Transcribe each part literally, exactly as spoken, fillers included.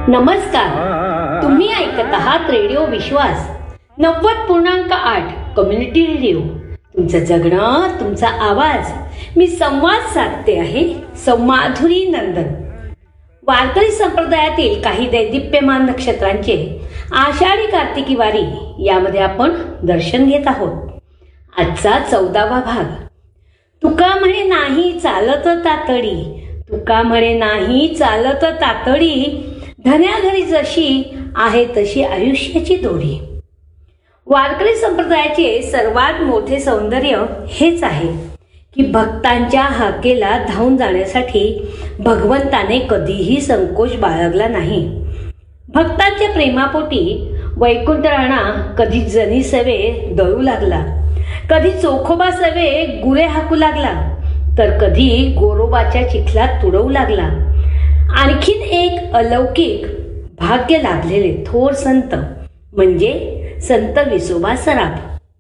नमस्कार, तुम्ही ऐकत आहात रेडिओ विश्वास नव्वद पूर्णांक आठ कम्युनिटी रेडिओ. तुमचं जगणं, तुमचा आवाज. मी संवाद साधते आहे सौमाधुरी नंदन. वारकरी संप्रदायातील काही दैदिप्यमान नक्षत्रांचे आषाढी कार्तिकी वारी यामध्ये आपण दर्शन घेत आहोत. आजचा चौदावा भाग. तुका म्हणे नाही चालत तातडी, तुका म्हणे नाही चालत तातडी, धन्या घरी जशी आहे तशी आयुष्याची दोरी. वारकरी संप्रदायाचे सर्वात मोठे सौंदर्य हेच आहे की भक्तांच्या हाकेला धावून जाण्यासाठी भगवंताने कधीही संकोच बाळगला नाही. भक्तांच्या प्रेमापोटी वैकुंठ राणा कधी जनी सवे दळू लागला, कधी चोखोबा सवे गुरे हाकू लागला, तर कधी गोरोबाच्या चिखलात तुडवू लागला. आणखीन एक अलौकिक भाग्य लाभलेले थोर संत म्हणजे संत विसोबा सराफ.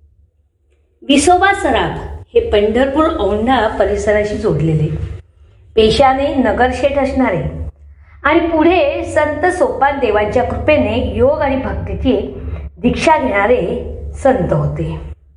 विसोबा सराफ हे पंढरपूर औंढा परिसराशी जोडलेले, पेशाने नगरशेठ असणारे आणि पुढे संत सोपान देवांच्या कृपेने योग आणि भक्तीची दीक्षा घेणारे संत होते.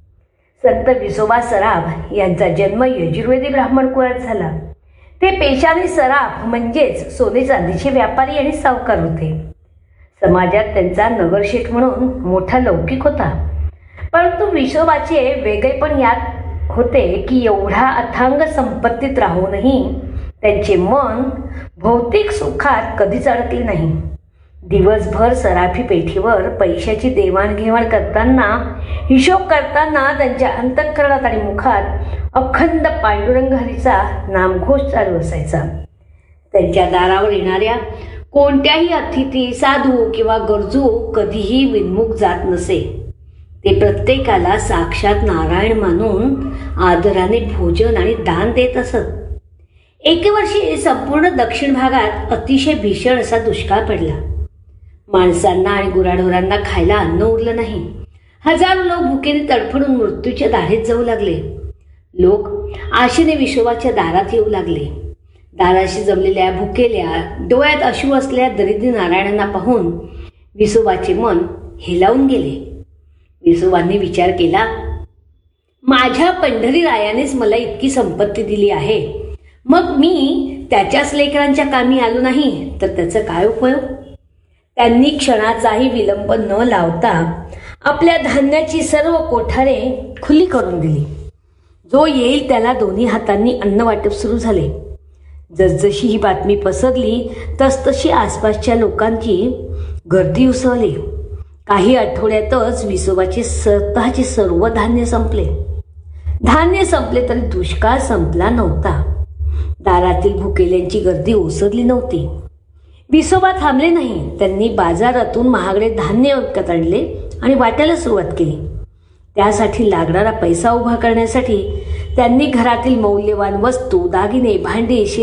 संत विसोबा सराफ यांचा जन्म यजुर्वेदी ब्राह्मण कुळात झाला. ते पेशाने सराफ म्हणजेच सोने चांदीचे व्यापारी आणि सावकार होते. समाजात त्यांचा नगरशेठ म्हणून मोठा लौकिक होता. परंतु विसोबाचे वेगळेपण यात होते की एवढा अथांग संपत्तीत राहूनही त्यांचे मन भौतिक सुखात कधीच अडकले नाही. दिवसभर सराफी पेठीवर पैशाची देवाणघेवाण करताना, हिशोब करताना त्यांच्या अंतःकरणात आणि मुखात अखंड पांडुरंग हरीचा नामघोष चालू असायचा. त्यांच्या दारावर येणाऱ्या कोणत्याही अतिथी, साधू किंवा गरजू कधीही विनमुख जात नसे. ते प्रत्येकाला साक्षात नारायण मानून आदराने भोजन आणि दान देत असत. एके वर्षी संपूर्ण दक्षिण भागात अतिशय भीषण असा दुष्काळ पडला. माणसांना आणि गुराढोरांना खायला अन्न उरलं नाही. हजारो लोक भुकेने तडफडून मृत्यूच्या दारीत जाऊ लागले. लोक आशेने विसोबाच्या दारात येऊ लागले. दाराशी जमलेल्या भुकेल्या, डोळ्यात अश्रू असलेल्या दरिद्री नारायणांना पाहून विसोबाचे मन हेलावून गेले. विसोबांनी विचार केला, माझ्या पंढरी रायानेच मला इतकी संपत्ती दिली आहे, मग मी त्याच्याच लेकरांच्या कामी आलो नाही तर त्याचा काय उपयोग. त्यांनी क्षणाचाही विलंब न लावता आपल्या धान्याची सर्व कोठारे खुली करून दिली. जो येईल त्याला दोन्ही हातांनी अन्न वाटप सुरू झाले. जसजशी ही बातमी पसरली तसतशी आसपासच्या लोकांची गर्दी उसळली. काही आठवड्यातच विसोबाचे स्वतःचे सर्व धान्य संपले. धान्य संपले तरी दुष्काळ संपला नव्हता. दारातील भुकेल्यांची गर्दी ओसरली नव्हती. विसोबा थांबले नाही. त्यांनी बाजारातून महागडे धान्य विकत आणले आणि वाटायला सुरुवात केली. त्यासाठी लागणारा पैसा उभा करण्यासाठी त्यांनी घरातील मौल्यवान वस्तू, दागिने, भांडी,